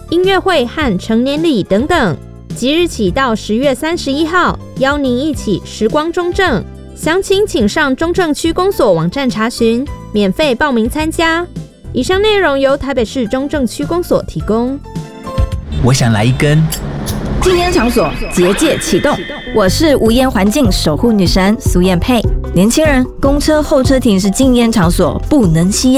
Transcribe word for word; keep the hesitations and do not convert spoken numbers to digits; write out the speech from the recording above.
音乐会和成年礼等等。即日起到十月三十一号，邀您一起时光中正。详情请上中正区公所网站查询，免费报名参加。以上内容由台北市中正区公所提供。 我想来一根。 禁烟场所结界启动，我是无烟环境守护女神苏燕佩。年轻人，公车候车亭是禁烟场所，不能吸烟。